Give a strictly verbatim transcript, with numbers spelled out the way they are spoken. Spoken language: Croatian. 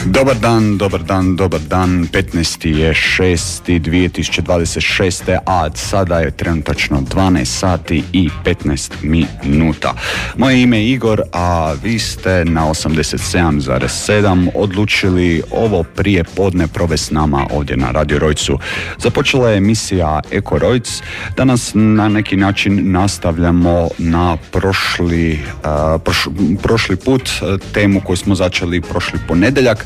Dobar dan, dobar dan, dobar dan. petnaesti je šesti dvije tisuće dvadeset šeste. a sada je trenutačno dvanaest sati i petnaest minuta. Moje ime je Igor, a vi ste na osamdeset sedam zarez sedam odlučili ovo prije podne provesti s nama ovdje na Radio Rojcu. Započela je emisija Eko Rojc. Danas na neki način nastavljamo na prošli, uh, proš, prošli put temu koju smo začeli prošli ponedjeljak.